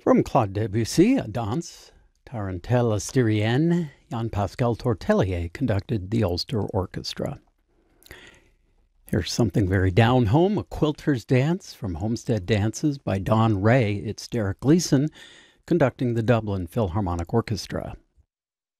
From Claude Debussy, a dance, Tarantella Styrienne, Jean-Pascal Tortelier conducted the Ulster Orchestra. Here's something very down-home, a quilter's dance from Homestead Dances by Don Ray. It's Derek Gleeson conducting the Dublin Philharmonic Orchestra.